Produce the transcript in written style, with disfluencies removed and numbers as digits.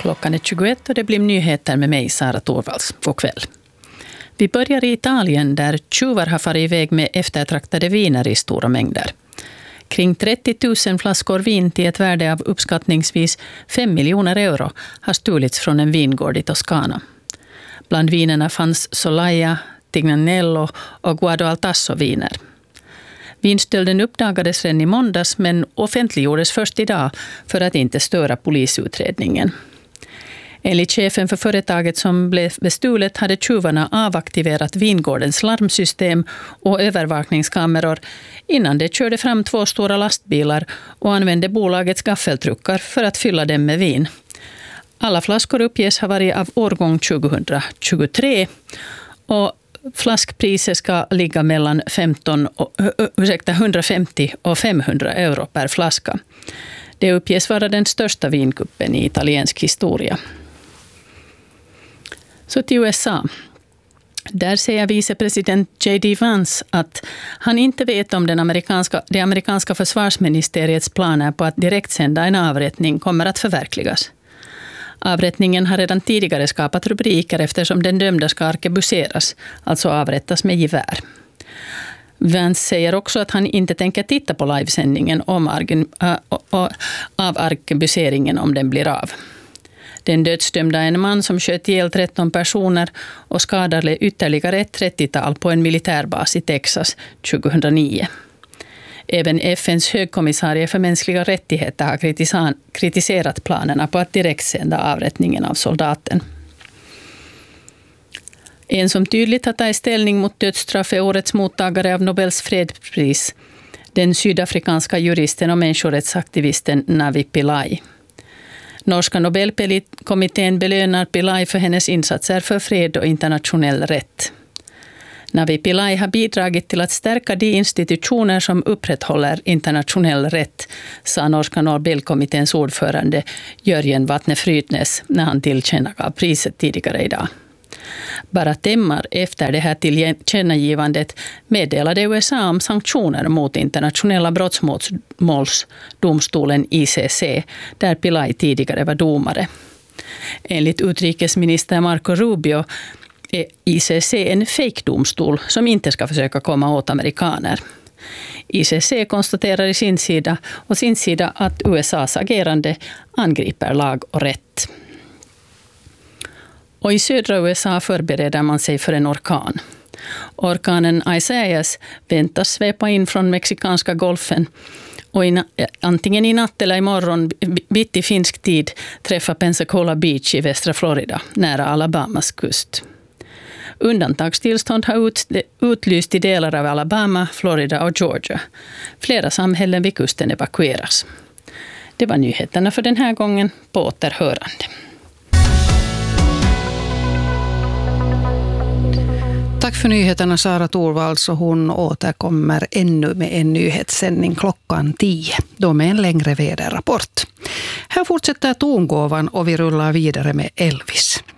Klockan är 21 och det blir nyheter med mig, Sara Torvalds. God kväll. Vi börjar i Italien där tjuvar har farit iväg med eftertraktade viner i stora mängder. Kring 30 000 flaskor vin till ett värde av uppskattningsvis 5 miljoner euro har stulits från en vingård i Toscana. Bland vinerna fanns Solaia, Tignanello och Guado Altasso-viner. Vinstölden uppdagades redan i måndags men offentliggjordes först idag för att inte störa polisutredningen. Enligt chefen för företaget som blev bestulet hade tjuvarna avaktiverat vingårdens larmsystem och övervakningskameror innan de körde fram 2 stora lastbilar och använde bolagets gaffeltruckar för att fylla dem med vin. Alla flaskor uppges ha varit av årgång 2023 och flaskpriset ska ligga mellan 150 och 500 euro per flaska. Det uppges vara den största vinkuppen i italiensk historia. Så till USA. Där säger vicepresident J.D. Vance att han inte vet om det amerikanska försvarsministeriets planer på att direktsända en avrättning kommer att förverkligas. Avrättningen har redan tidigare skapat rubriker eftersom den dömda ska arkebuseras, alltså avrättas med gevär. Vance säger också att han inte tänker titta på livesändningen av arkebuseringen om den blir av. Den dödsdömda är en man som sköt ihjäl 13 personer och skadade ytterligare ett 30-tal på en militärbas i Texas 2009. Även FNs högkommissarie för mänskliga rättigheter har kritiserat planerna på att direktsända avrättningen av soldaten. En som tydligt har tagit ställning mot dödsstraff är årets mottagare av Nobels fredspris, den sydafrikanska juristen och människorättsaktivisten Navi Pillay. Norska Nobelkommittén belönar Pillay för hennes insatser för fred och internationell rätt. Navi Pillay har bidragit till att stärka de institutioner som upprätthåller internationell rätt, sa Norska Nobelkommitténs ordförande Jörgen Vatne Frydnes när han tillkännagav priset tidigare idag. Bara timmar efter det här tillkännagivandet meddelade USA om sanktioner mot internationella brottmålsdomstolen ICC, där Pillay tidigare var domare. Enligt utrikesminister Marco Rubio är ICC en fake-domstol som inte ska försöka komma åt amerikaner. ICC konstaterar sin sida att USAs agerande angriper lag och rätt. Och i södra USA förbereder man sig för en orkan. Orkanen Isaias väntas svepa in från Mexikanska golfen och antingen i natt eller imorgon bitti finsk tid träffa Pensacola Beach i västra Florida, nära Alabamas kust. Undantagstillstånd har utlyst i delar av Alabama, Florida och Georgia. Flera samhällen vid kusten evakueras. Det var nyheterna för den här gången. På återhörande. Tack för nyheterna, Sara Torvalds, och hon återkommer ännu med en nyhetssändning klockan 10, då med en längre väderrapport. Här fortsätter tongåvan och vi rullar vidare med Elvis.